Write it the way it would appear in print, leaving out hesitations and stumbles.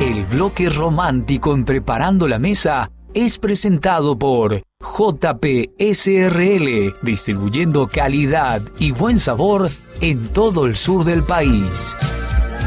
El bloque romántico en Preparando la Mesa es presentado por JP SRL, distribuyendo calidad y buen sabor en todo el sur del país.